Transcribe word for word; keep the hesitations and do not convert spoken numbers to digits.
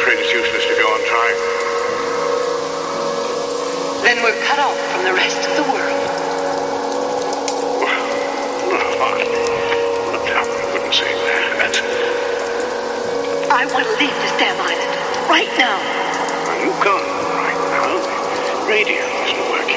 afraid it's useless to go on trying. Then we're cut off from the rest of the world. Well, no, no, I wouldn't say that. I want to leave this damn island. Right now. Now, you can't right now. Radio.